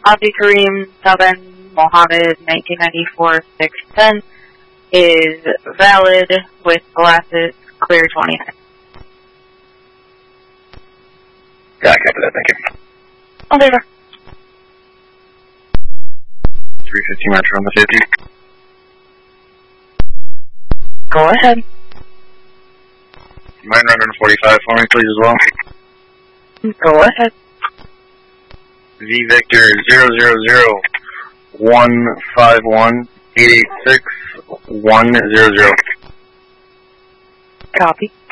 Abdi Kareem 7 Mohammed 1994-610 is valid with glasses clear 29. Yeah, I copy that, thank you. Okay, sir. 350 Metro on the 50. Go ahead. Mine run 45 for me, please, as well. Go ahead. V Victor 000-151-886-100. Copy.